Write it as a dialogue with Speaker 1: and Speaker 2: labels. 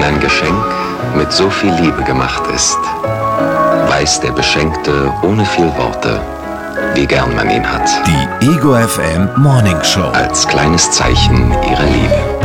Speaker 1: Wenn ein Geschenk mit so viel Liebe gemacht ist, weiß der Beschenkte ohne viel Worte, wie gern man ihn hat.
Speaker 2: Die Ego FM Morning Show.
Speaker 1: Als kleines Zeichen ihrer Liebe.